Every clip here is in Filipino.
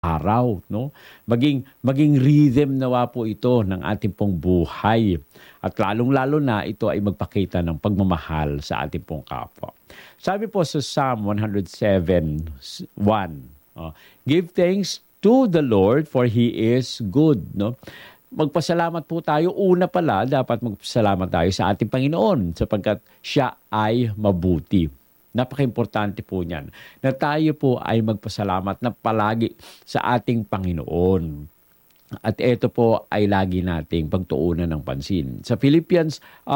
araw, no? Maging rhythm nawa po ito ng ating pong buhay. At lalong-lalo na ito ay magpakita ng pagmamahal sa ating pong kapwa. Sabi po sa Psalm 107:1, give thanks to the Lord for He is good, no? Magpasalamat po tayo. Una pala, dapat magpasalamat tayo sa ating Panginoon sapagkat Siya ay mabuti. Napaka-importante po niyan na tayo po ay magpasalamat na palagi sa ating Panginoon. At ito po ay lagi nating pagtuunan ng pansin. Sa Philippians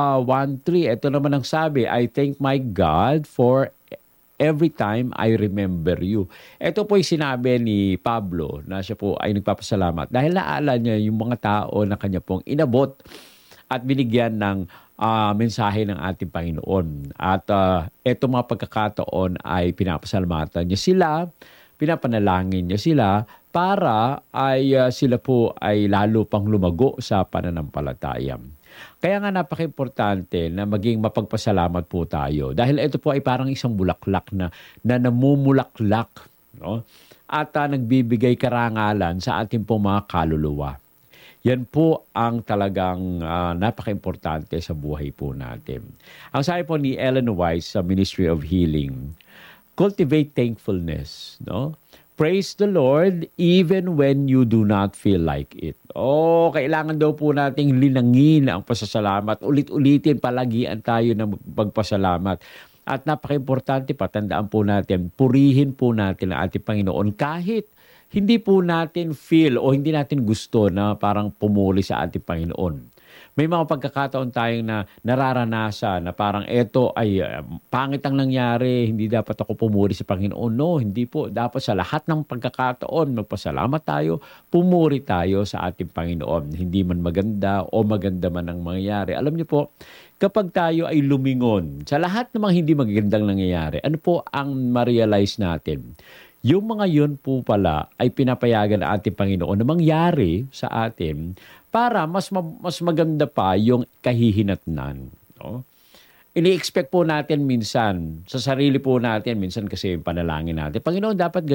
1:3, ito naman ang sabi, I thank my God for every time I remember you. Ito po ay sinabi ni Pablo na siya po ay nagpapasalamat dahil naaalala niya yung mga tao na kanya pong inabot at binigyan ng mensahe ng ating Panginoon. At ito mga pagkakataon ay pinapasalamatan niya sila, pinapanalangin niya sila para ay sila po ay lalo pang lumago sa pananampalataya. Kaya nga napaka-importante na maging mapagpasalamat po tayo dahil ito po ay parang isang bulaklak na namumulaklak, no? At nagbibigay karangalan sa ating pong mga kaluluwa. Yan po ang talagang napaka-importante sa buhay po natin. Ang sabi po ni Ellen White sa Ministry of Healing, cultivate thankfulness, no? Praise the Lord even when you do not feel like it. Kailangan daw po nating linangin ang pasasalamat. Ulit-ulitin, palagian tayo ng magpasalamat. At napaka-importante, patandaan po natin, purihin po natin ang ating Panginoon kahit hindi po natin feel o hindi natin gusto na parang pumuli sa ating Panginoon. May mga pagkakataon tayong na nararanasan na parang eto ay pangit ang nangyari, hindi dapat ako pumuri sa Panginoon. No, hindi po. Dapat sa lahat ng pagkakataon, magpasalamat tayo, pumuri tayo sa ating Panginoon. Hindi man maganda o maganda man ang mangyayari. Alam niyo po, kapag tayo ay lumingon sa lahat ng mga hindi magagandang nangyayari, ano po ang ma-realize natin? Yung mga yun po pala ay pinapayagan ng ating Panginoon na mangyari sa atin para mas maganda pa yung kahihinatnan. No? Ini-expect po natin minsan, sa sarili po natin, minsan kasi yung panalangin natin, Panginoon, dapat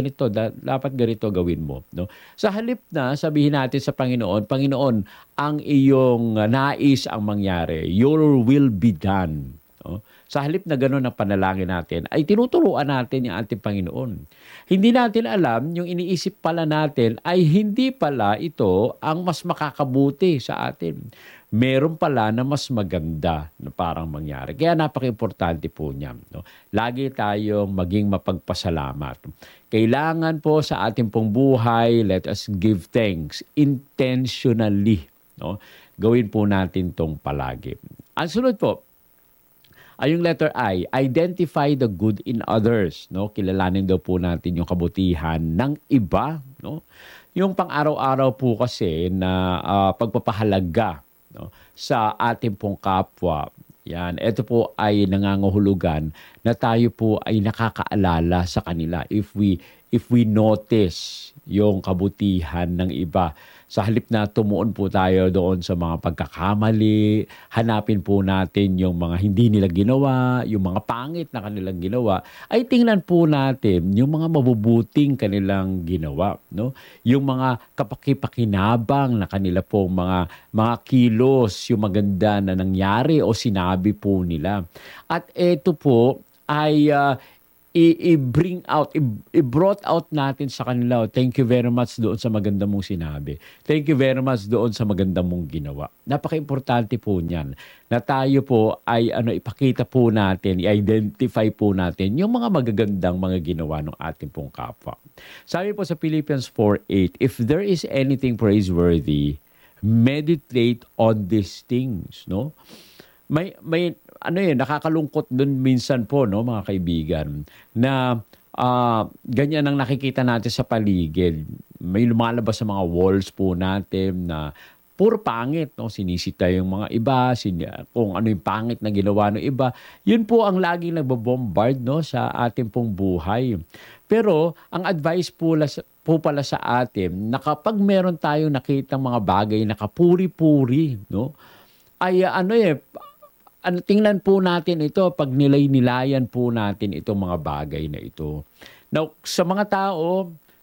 ganito gawin mo. No? Sa halip na sabihin natin sa Panginoon, Panginoon, ang iyong nais ang mangyari. Your will be done. No? Sa halip na gano'n ang panalangin natin, ay tinuturuan natin yung ating Panginoon. Hindi natin alam, yung iniisip pala natin ay hindi pala ito ang mas makakabuti sa atin. Meron pala na mas maganda na parang mangyari. Kaya napaka-importante po niya. No? Lagi tayong maging mapagpasalamat. Kailangan po sa ating pong buhay, let us give thanks intentionally. No? Gawin po natin tong palagi. Ang sunod po, ay yung letter I, identify the good in others, no? Kilalanin daw po natin yung kabutihan ng iba, no? Yung pang-araw-araw po kasi na pagpapahalaga, no, sa ating pong kapwa. Yan, ito po ay nangangahulugan na tayo po ay nakakaalala sa kanila if we notice yung kabutihan ng iba. Sa halip na tumuon po tayo doon sa mga pagkakamali, hanapin po natin yung mga hindi nila ginawa, yung mga pangit na kanilang ginawa, ay tingnan po natin yung mga mabubuting kanilang ginawa. No? Yung mga kapakipakinabang na kanila po, mga kilos, yung maganda na nangyari o sinabi po nila. At ito po ay i-brought out natin sa kanila. Thank you very much doon sa maganda mong sinabi. Thank you very much doon sa maganda mong ginawa. Napaka-importante po niyan na tayo po ay ipakita po natin, i-identify po natin yung mga magagandang mga ginawa ng ating pong kapwa. Sabi po sa Philippians 4:8, if there is anything praiseworthy, meditate on these things, no? May nakakalungkot dun minsan po, no, mga kaibigan, na ganyan ang nakikita natin sa paligid. May lumalabas sa mga walls po natin na puro pangit, no? Sinisita yung mga iba, kung ano yung pangit na ginawa ng iba. Yun po ang laging nagbo-bombard, no, sa ating pong buhay. Pero ang advice po pala sa atin na kapag meron tayong nakitang mga bagay na kapuri-puri, no, ay tingnan po natin ito, pag nilay-nilayan po natin itong mga bagay na ito. Now, sa mga tao,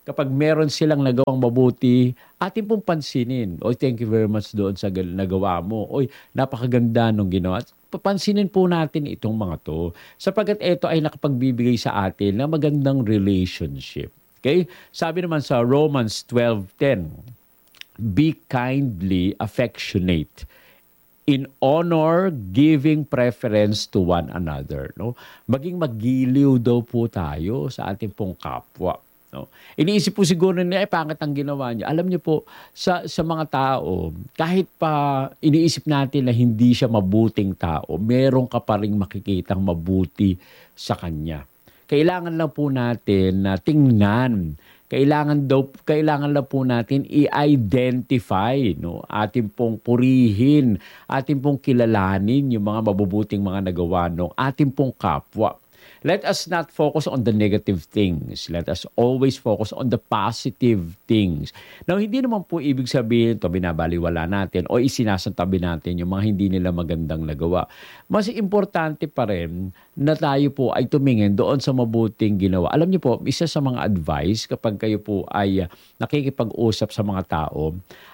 kapag meron silang nagawang mabuti, atin pong pansinin. Oy, thank you very much doon sa nagawa mo. Oy, napakaganda nung ginawa. Papansinin po natin itong mga to. Sapagkat ito ay nakapagbibigay sa atin ng magandang relationship. Okay? Sabi naman sa Romans 12:10, be kindly affectionate, in honor, giving preference to one another. No? Maging magiliw daw po tayo sa ating pong kapwa. No? Iniisip po siguro niya, pangit ang ginawa niya. Alam niyo po, sa mga tao, kahit pa iniisip natin na hindi siya mabuting tao, meron ka pa rin makikitang mabuti sa kanya. Kailangan lang po natin na tingnan. Kailangan lang po natin i-identify, no? Atin pong purihin, atin pong kilalanin yung mga mabubuting mga nagawa ng atin pong kapwa. Let us not focus on the negative things. Let us always focus on the positive things. Now, hindi naman po ibig sabihin ito binabaliwala natin o isinasantabi natin yung mga hindi nila magandang nagawa. Mas importante pa rin na tayo po ay tumingin doon sa mabuting ginawa. Alam niyo po, isa sa mga advice kapag kayo po ay nakikipag-usap sa mga tao,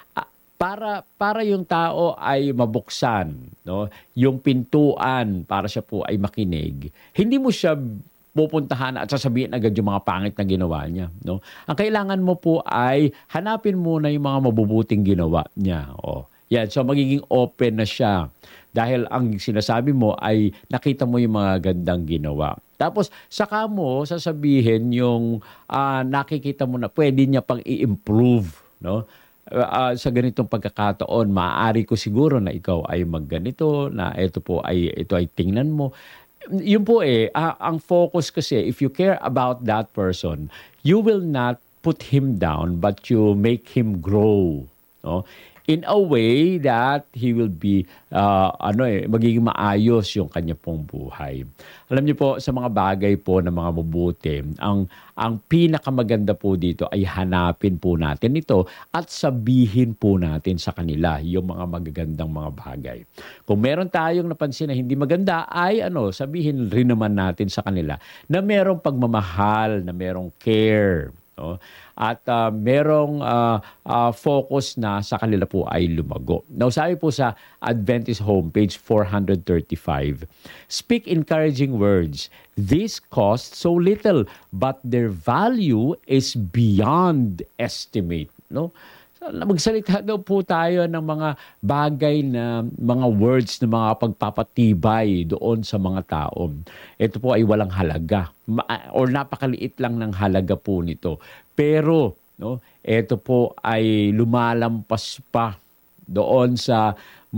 para yung tao ay mabuksan, no? Yung pintuan para siya po ay makinig. Hindi mo siya pupuntahan at sasabihin agad yung mga pangit na ginawa niya, no? Ang kailangan mo po ay hanapin muna yung mga mabubuting ginawa niya. Yan, so magiging open na siya. Dahil ang sinasabi mo ay nakita mo yung mga gandang ginawa. Tapos saka mo sasabihin yung nakikita mo na pwede niya pang i-improve, no? Sa ganitong pagkakataon, maaari ko siguro na ikaw ay magganito, na ito ay tingnan mo. Yun po ang focus kasi, if you care about that person, you will not put him down, but you make him grow. No? In a way that he will be, magiging maayos yung kanya pong buhay. Alam niyo po, sa mga bagay po na mga mabuti, ang pinakamaganda po dito ay hanapin po natin ito at sabihin po natin sa kanila yung mga magagandang mga bagay. Kung meron tayong napansin na hindi maganda, ay sabihin rin naman natin sa kanila na merong pagmamahal, na merong care, no? At merong focus na sa kanila po ay lumago. Now, sabi po sa Adventist homepage 435, speak encouraging words. This cost so little, but their value is beyond estimate. No? Magsalita daw po tayo ng mga bagay na mga words na mga pagpapatibay doon sa mga tao. Ito po ay walang halaga or napakaliit lang ng halaga po nito. Pero ito po ay lumalampas pa doon sa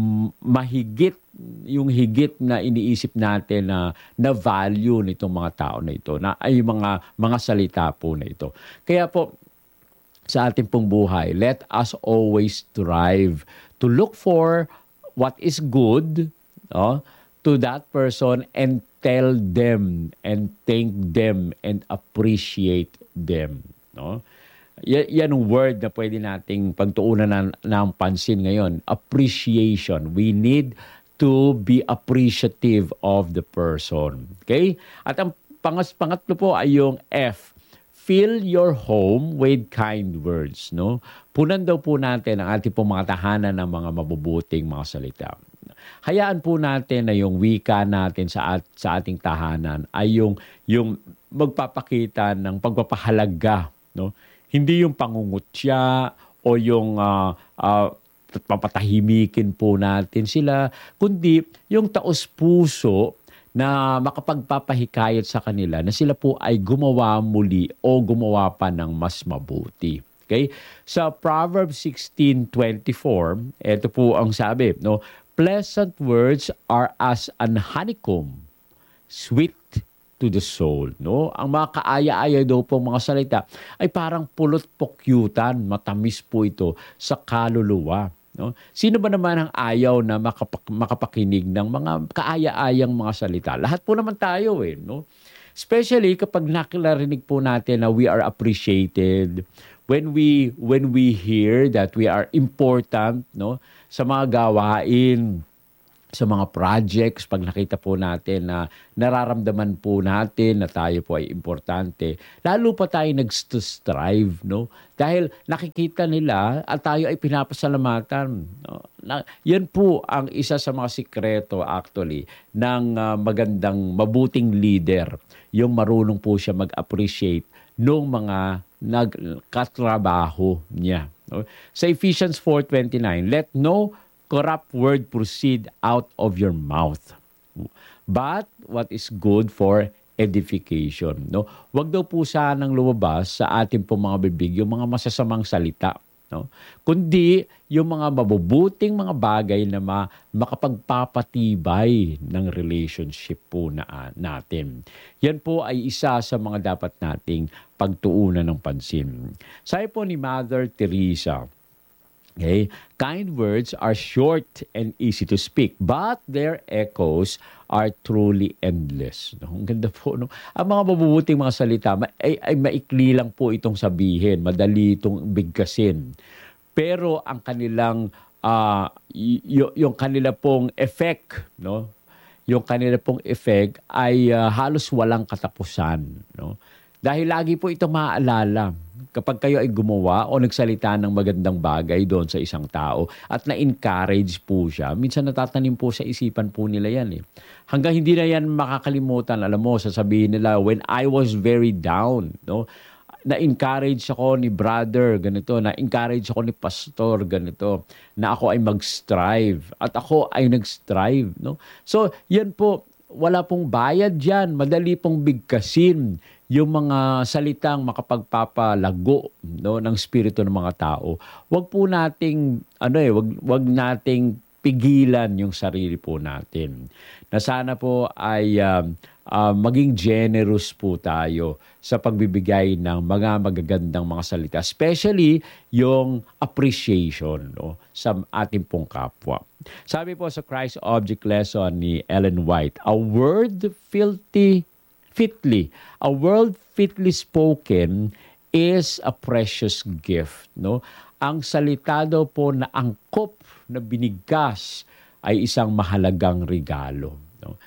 yung higit na iniisip natin na value nitong mga tao na ito, na ay mga salita po na ito. Kaya po, sa ating pong buhay, let us always strive to look for what is good to that person and tell them and thank them and appreciate them. No? Yan ang word na pwede nating pagtuunan ng pansin ngayon. Appreciation. We need to be appreciative of the person. Okay? At ang pangatlo po ay yung F. Fill your home with kind words. No? Punan daw po natin ang ating pong mga tahanan ng mga mabubuting mga salita. Hayaan po natin na yung wika natin sa ating tahanan ay yung magpapakita ng pagpapahalaga. No? Hindi yung pangungutya o yung papatahimikin po natin sila, kundi yung taos-puso na makapagpapahikayat sa kanila na sila po ay gumawa muli o gumawa pa ng mas mabuti. Okay? Sa Proverbs 16:24, ito po ang sabi, no? Pleasant words are as an honeycomb, sweet to the soul. No? Ang mga kaaya-aya daw po mga salita ay parang pulot-pukyutan, matamis po ito sa kaluluwa. No? Sino ba naman ang ayaw na makapakinig ng mga kaaya-ayang mga salita? Lahat po naman tayo no? Especially kapag nakilarinig po natin na we are appreciated, when we hear that we are important, no, sa mga gawain, sa mga projects, pag nakita po natin na nararamdaman po natin na tayo po ay importante, lalo pa tayo nag-strive, no? Dahil nakikita nila at tayo ay pinapasalamatan. No? Yan po ang isa sa mga sikreto actually ng magandang, mabuting leader. Yung marunong po siya mag-appreciate nung mga nagkatrabaho niya. No? Sa Ephesians 4:29, let no corrupt word proceed out of your mouth, but what is good for edification. No? Wag daw po sanang lumabas sa ating pong mga bibig yung mga masasamang salita. No? Kundi yung mga mabubuting mga bagay na makapagpapatibay ng relationship po natin. Yan po ay isa sa mga dapat nating pagtuunan ng pansin. Sabi po ni Mother Teresa, okay, kind words are short and easy to speak, but their echoes are truly endless. No? Ang ganda po. No? Ang mga mabubuting mga salita ay maikli lang po itong sabihin, madali itong bigkasin. Pero ang kanilang, yung kanila pong effect, no? Yung kanila pong effect ay halos walang katapusan. No? Dahil lagi po ito maaalala kapag kayo ay gumawa o nagsalita ng magandang bagay doon sa isang tao at na-encourage po siya, minsan natatanim po sa isipan po nila yan. Hanggang hindi na yan makakalimutan, alam mo, sasabihin nila, when I was very down, no? Na-encourage ako ni brother, ganito, na-encourage ako ni pastor, ganito, na ako ay mag-strive at ako ay nag-strive. No? So, yan po, wala pong bayad dyan, madali pong bigkasin yung mga salitang makapagpapalago, no, ng spirito ng mga tao. Wag po nating wag nating pigilan yung sarili po natin. Na sana po ay maging generous po tayo sa pagbibigay ng mga magagandang mga salita, especially yung appreciation, no, sa ating pong kapwa. Sabi po sa Christ Object Lesson ni Ellen White, a word fitly spoken is a precious gift. No? Ang salita daw po na angkop na binigkas ay isang mahalagang regalo. No?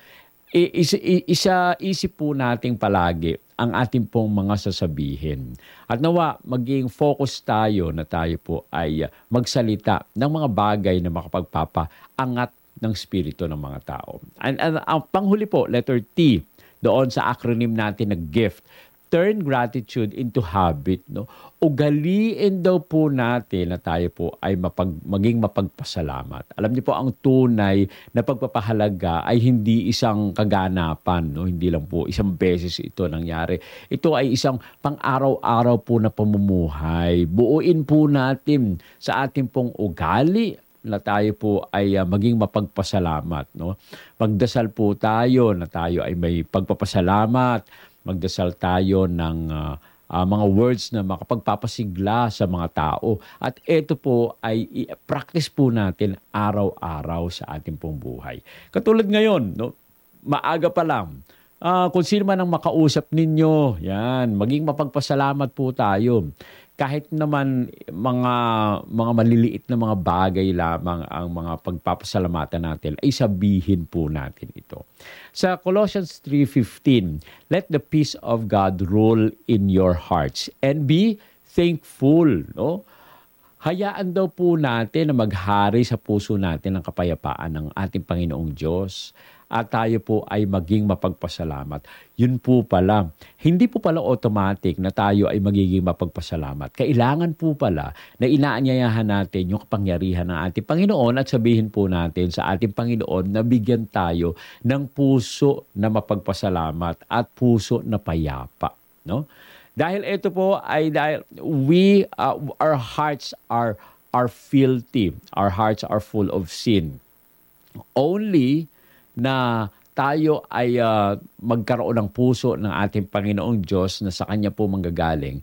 Isip po nating palagi ang ating pong mga sasabihin. At nawa, maging focus tayo na tayo po ay magsalita ng mga bagay na makapagpapaangat ng spirito ng mga tao. And ang panghuli po, letter T, doon sa acronym natin na gift, turn gratitude into habit. No? Ugaliin daw po natin na tayo po ay maging mapagpasalamat. Alam niyo po, ang tunay na pagpapahalaga ay hindi isang kaganapan. No? Hindi lang po isang beses ito nangyari. Ito ay isang pang-araw-araw po na pamumuhay. Buuin po natin sa ating pong ugali na tayo po ay maging mapagpasalamat. No? Magdasal po tayo na tayo ay may pagpapasalamat. Magdasal tayo ng mga words na makapagpapasigla sa mga tao. At ito po ay i-practice po natin araw-araw sa ating pong buhay. Katulad ngayon, no? Maaga pa lang. Kung sino man ang makausap ninyo, yan, maging mapagpasalamat po tayo. Kahit naman mga maliliit na mga bagay lamang ang mga pagpapasalamatan natin, ay sabihin po natin ito. Sa Colossians 3:15, let the peace of God rule in your hearts and be thankful. No? Hayaan daw po natin na maghari sa puso natin ang kapayapaan ng ating Panginoong Diyos at tayo po ay maging mapagpasalamat. Yun po pala. Hindi po pala automatic na tayo ay magiging mapagpasalamat. Kailangan po pala na inaanyayahan natin yung kapangyarihan ng ating Panginoon at sabihin po natin sa ating Panginoon na bigyan tayo ng puso na mapagpasalamat at puso na payapa. No? Dahil ito po ay dahil our hearts are filthy. Our hearts are full of sin. Only na tayo ay magkaroon ng puso ng ating Panginoong Diyos na sa Kanya po manggagaling,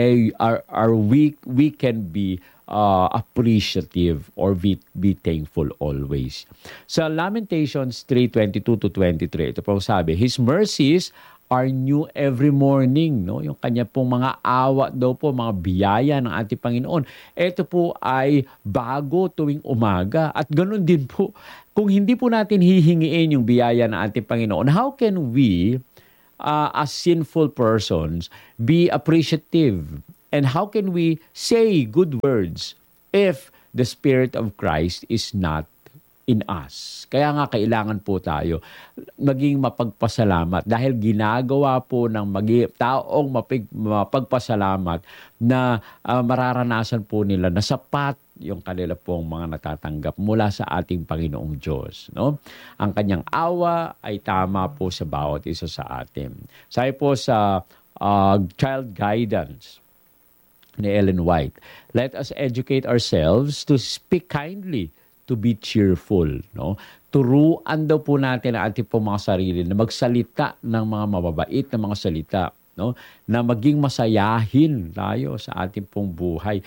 we can be appreciative or be thankful always. Sa Lamentations 3:22-23, ito po sabi, His mercies are new every morning, no? Yung kanya pong mga awa daw po, mga biyaya ng ating Panginoon. Ito po ay bago tuwing umaga. At ganun din po, kung hindi po natin hihingiin yung biyaya ng ating Panginoon, how can we, as sinful persons, be appreciative? And how can we say good words if the Spirit of Christ is not in us? Kaya nga kailangan po tayo maging mapagpasalamat dahil ginagawa po ng taong mapagpasalamat na mararanasan po nila na sapat yung kanila pong mga natatanggap mula sa ating Panginoong Diyos. No? Ang kanyang awa ay tama po sa bawat isa sa atin. Sabi po sa Child Guidance ni Ellen White, let us educate ourselves to speak kindly, to be cheerful, no? Turuan daw po natin ang ating po mga sarili na magsalita ng mga mababait na mga salita, no? Na maging masayahin tayo sa ating pong buhay.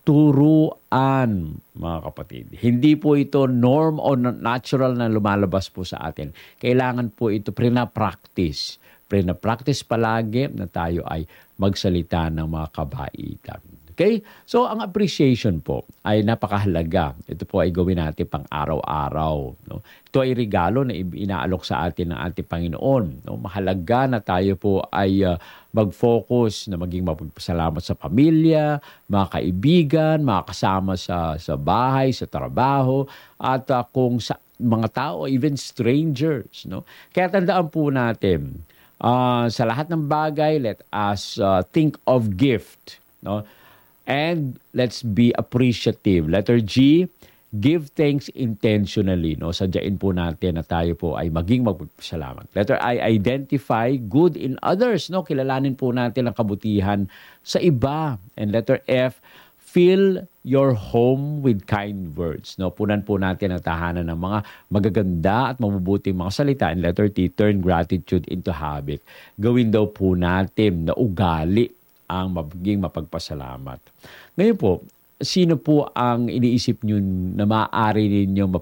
Turuan, mga kapatid. Hindi po ito norm o natural na lumalabas po sa atin. Kailangan po ito prina-practice. Prina-practice palagi na tayo ay magsalita ng mga kabaitan. Okay? So, ang appreciation po ay napakahalaga. Ito po ay gawin natin pang araw-araw. No? Ito ay regalo na inaalok sa atin ng ating Panginoon. No? Mahalaga na tayo po ay mag-focus na maging mapagpasalamat sa pamilya, mga kaibigan, mga kasama sa bahay, sa trabaho, at kung sa mga tao, even strangers. No? Kaya tandaan po natin, sa lahat ng bagay, let us think of gift. No? And let's be appreciative. Letter G, give thanks intentionally. No? Sadyain po natin na tayo po ay maging magpasalamat. Letter I, identify good in others. No? Kilalanin po natin ang kabutihan sa iba. And letter F, fill your home with kind words. No? Punan po natin ang tahanan ng mga magaganda at mabubuting mga salita. And letter T, turn gratitude into habit. Gawin daw po natin na ugali ang maging mapagpasalamat. Ngayon po, sino po ang iniisip nyo na maaari ninyo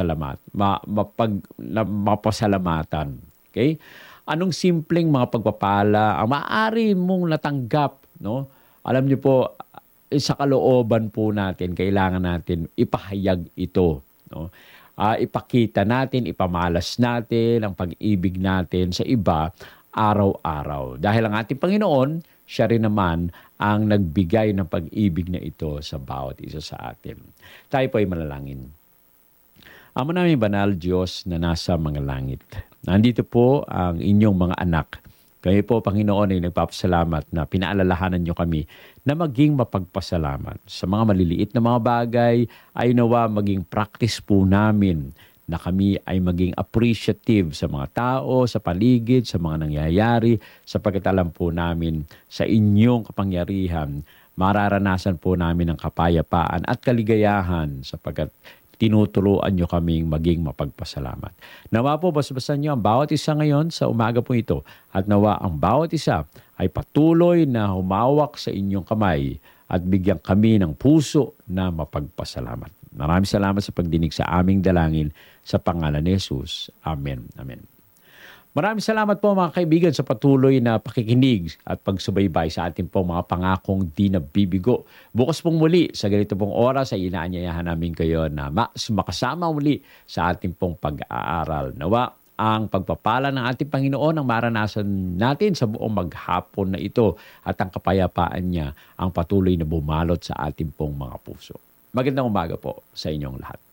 mapasalamatan? Okay? Anong simpleng mga pagpapala ang maaari mong natanggap? No? Alam nyo po, sa kalooban po natin, kailangan natin ipahayag ito. No? Ipakita natin, ipamalas natin ang pag-ibig natin sa iba araw-araw. Dahil ang ating Panginoon, siya rin naman ang nagbigay ng pag-ibig na ito sa bawat isa sa atin. Tayo po ay manalangin. Ama namin banal Diyos na nasa mga langit. Nandito po ang inyong mga anak. Kayo po, Panginoon, ay nagpapasalamat na pinaalalahanan niyo kami na maging mapagpasalamat. Sa mga maliliit na mga bagay ay nawa maging practice po namin na kami ay maging appreciative sa mga tao, sa paligid, sa mga nangyayari, sapagkat alam po namin sa inyong kapangyarihan, mararanasan po namin ang kapayapaan at kaligayahan sapagkat tinuturuan nyo kaming maging mapagpasalamat. Nawa po, basbasan nyo ang bawat isa ngayon sa umaga po ito at nawa ang bawat isa ay patuloy na humawak sa inyong kamay at bigyan kami ng puso na mapagpasalamat. Maraming salamat sa pagdinig sa aming dalangin sa pangalan ni Jesus. Amen. Amen. Maraming salamat po mga kaibigan sa patuloy na pakikinig at pagsubaybay sa ating pong mga pangakong di nabibigo. Bukas pong muli sa ganito pong oras ay inaanyayahan namin kayo na makasama muli sa ating pong pag-aaral. Nawa ang pagpapala ng ating Panginoon ang maranasan natin sa buong maghapon na ito at ang kapayapaan niya ang patuloy na bumalot sa ating pong mga puso. Magandang umaga po sa inyong lahat.